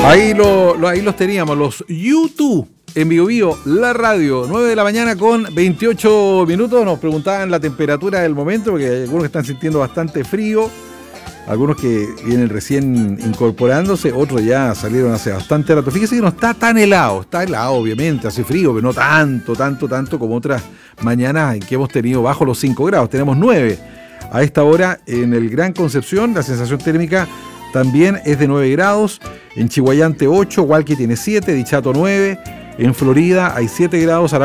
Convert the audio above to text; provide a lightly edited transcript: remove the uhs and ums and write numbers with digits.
Ahí los teníamos, los YouTube en Biobío, la radio, 9 de la mañana con 28 minutos. Nos preguntaban la temperatura del momento, porque hay algunos que están sintiendo bastante frío, algunos que vienen recién incorporándose, otros ya salieron hace bastante rato. Fíjese que no está tan helado, está helado obviamente, hace frío, pero no tanto como otras mañanas en que hemos tenido bajo los 5 grados, tenemos 9. A esta hora en el Gran Concepción la sensación térmica también es de 9 grados, en Chihuayante 8, Hualqui tiene 7, Dichato 9, en Florida hay 7 grados.